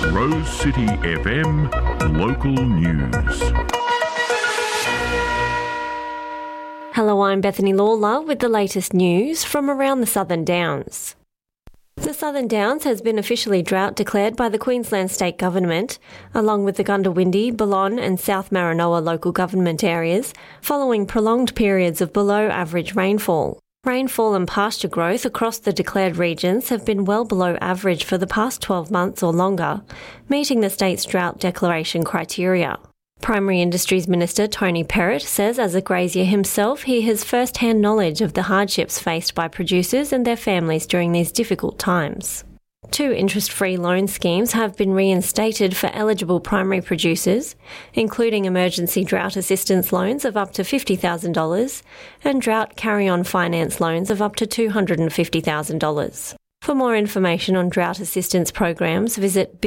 Rose City FM Local News. Hello, I'm Bethany Lawler with the latest news from around the Southern Downs. The Southern Downs has been officially drought declared by the Queensland State Government, along with the Goondiwindi, Balonne and South Maranoa local government areas, following prolonged periods of below-average rainfall. Rainfall and pasture growth across the declared regions have been well below average for the past 12 months or longer, meeting the state's drought declaration criteria. Primary Industries Minister Tony Perrott says as a grazier himself he has first-hand knowledge of the hardships faced by producers and their families during these difficult times. 2 interest-free loan schemes have been reinstated for eligible primary producers, including emergency drought assistance loans of up to $50,000 and drought carry-on finance loans of up to $250,000. For more information on drought assistance programs, visit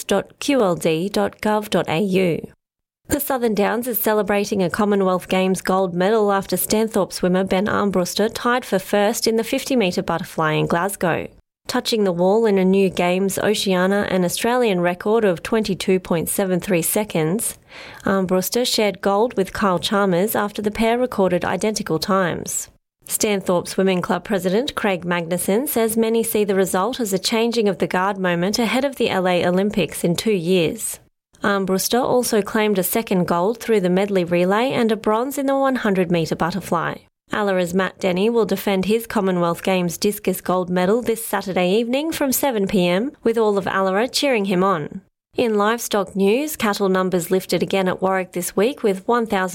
business.qld.gov.au. The Southern Downs is celebrating a Commonwealth Games gold medal after Stanthorpe swimmer Ben Armbruster tied for first in the 50-metre butterfly in Glasgow. Touching the wall in a new Games Oceania and Australian record of 22.73 seconds, Armbruster shared gold with Kyle Chalmers after the pair recorded identical times. Stanthorpe Swimming Club President Craig Magnuson says many see the result as a changing of the guard moment ahead of the LA Olympics in 2 years. Armbruster also claimed a second gold through the medley relay and a bronze in the 100-metre butterfly. Allara's Matt Denny will defend his Commonwealth Games discus gold medal this Saturday evening from 7 p.m, with all of Allara cheering him on. In livestock news, cattle numbers lifted again at Warwick this week with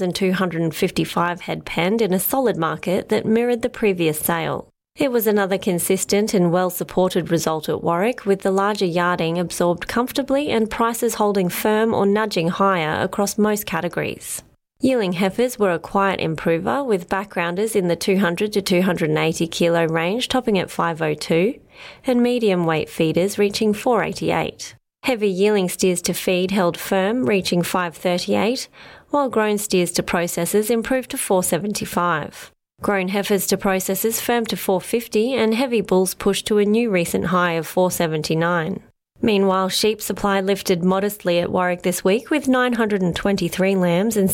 1,255 head penned in a solid market that mirrored the previous sale. It was another consistent and well-supported result at Warwick, with the larger yarding absorbed comfortably and prices holding firm or nudging higher across most categories. Yearling heifers were a quiet improver, with backgrounders in the 200 to 280 kilo range topping at $5.02 and medium weight feeders reaching $4.88. Heavy yearling steers to feed held firm, reaching $5.38, while grown steers to processors improved to $4.75. Grown heifers to processors firmed to $4.50 and heavy bulls pushed to a new recent high of $4.79. Meanwhile, sheep supply lifted modestly at Warwick this week with 923 lambs and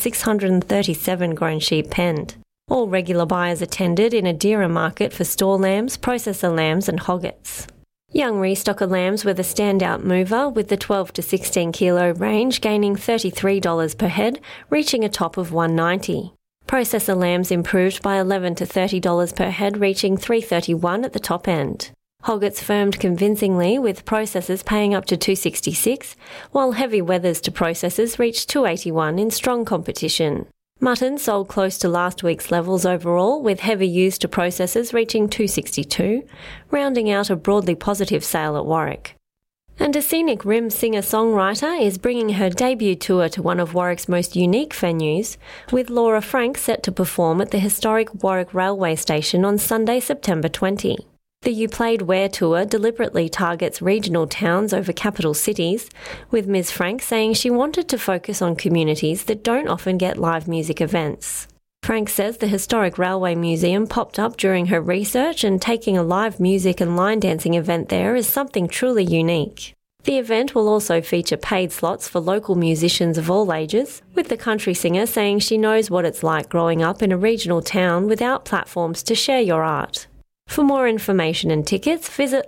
637 grown sheep penned. All regular buyers attended in a dearer market for store lambs, processor lambs and hoggets. Young restocker lambs were the standout mover, with the 12 to 16 kilo range gaining $33 per head, reaching a top of $190. Processor lambs improved by $11 to $30 per head, reaching $331 at the top end. Hoggets firmed convincingly, with processors paying up to $266, while heavy wethers to processors reached $281 in strong competition. Mutton sold close to last week's levels overall, with heavy ewes to processors reaching $262, rounding out a broadly positive sale at Warwick. And a scenic rim singer-songwriter is bringing her debut tour to one of Warwick's most unique venues, with Laura Frank set to perform at the historic Warwick Railway Station on Sunday, September 20. The You Played Where tour deliberately targets regional towns over capital cities, with Ms Frank saying she wanted to focus on communities that don't often get live music events. Frank says the Historic Railway Museum popped up during her research, and taking a live music and line dancing event there is something truly unique. The event will also feature paid slots for local musicians of all ages, with the country singer saying she knows what it's like growing up in a regional town without platforms to share your art. For more information and tickets, visit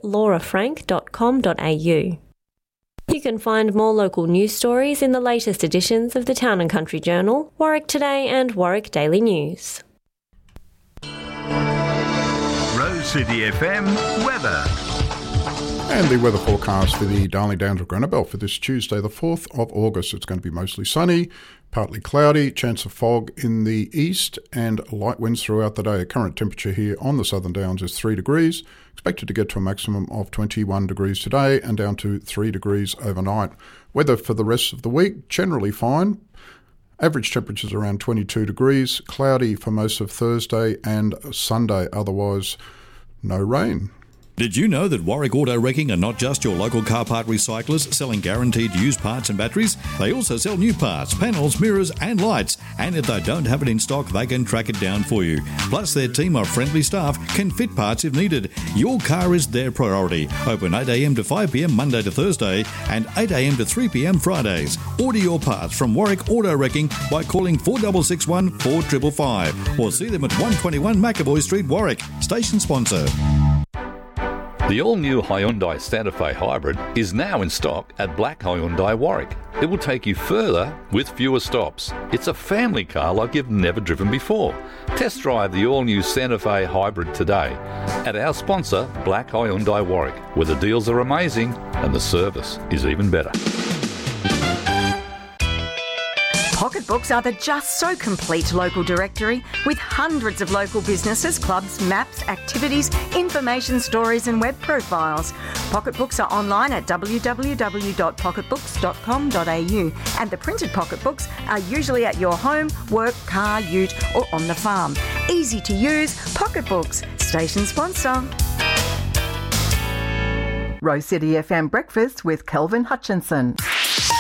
laurafrank.com.au. You can find more local news stories in the latest editions of the Town and Country Journal, Warwick Today and Warwick Daily News. Rose City FM weather. And the weather forecast for the Darling Downs of Granabel for this Tuesday, the 4th of August. It's going to be mostly sunny, partly cloudy, chance of fog in the east and light winds throughout the day. Current temperature here on the Southern Downs is 3 degrees. Expected to get to a maximum of 21 degrees today and down to 3 degrees overnight. Weather for the rest of the week, generally fine. Average temperatures around 22 degrees. Cloudy for most of Thursday and Sunday. Otherwise, no rain. Did you know that Warwick Auto Wrecking are not just your local car part recyclers selling guaranteed used parts and batteries? They also sell new parts, panels, mirrors and lights. And if they don't have it in stock, they can track it down for you. Plus, their team of friendly staff can fit parts if needed. Your car is their priority. Open 8am to 5pm Monday to Thursday and 8am to 3pm Fridays. Order your parts from Warwick Auto Wrecking by calling 4661 4555 or see them at 121 McAvoy Street, Warwick. Station sponsor. The all-new Hyundai Santa Fe Hybrid is now in stock at Black Hyundai Warwick. It will take you further with fewer stops. It's a family car like you've never driven before. Test drive the all-new Santa Fe Hybrid today at our sponsor, Black Hyundai Warwick, where the deals are amazing and the service is even better. Pocketbooks are the just so complete local directory with hundreds of local businesses, clubs, maps, activities, information stories and web profiles. Pocketbooks are online at www.pocketbooks.com.au and the printed pocketbooks are usually at your home, work, car, ute or on the farm. Easy to use, Pocketbooks. Station sponsor. Rose City FM Breakfast with Kelvin Hutchinson.